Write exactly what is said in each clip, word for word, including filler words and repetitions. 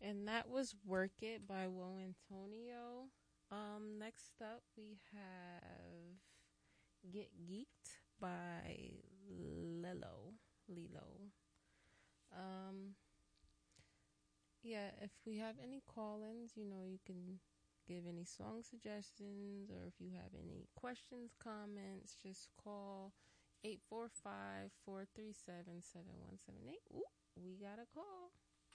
And that was Work It by Wo Antonio. Um, next up, we have Get Geeked by Lilo. Lilo. Um, yeah, if we have any call ins, you know, you can give any song suggestions, or if you have any questions, comments, just call eight four five, four three seven, seven one seven eight. Ooh, we got a call.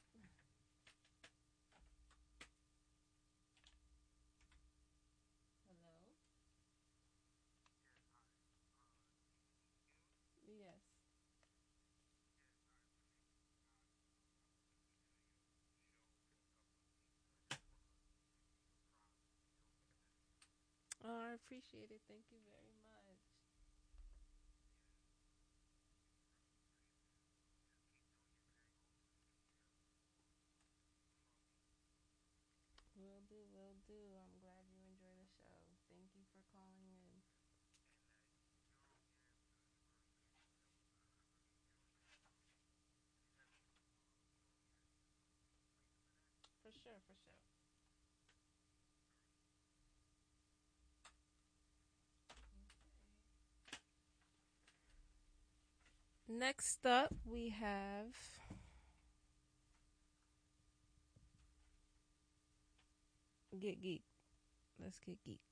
Hello? Yes. Oh, I appreciate it. Thank you very much. Will do, will do. I'm glad you enjoy the show. Thank you for calling in. For sure, for sure. Next up, we have Get Geek. Let's get geek.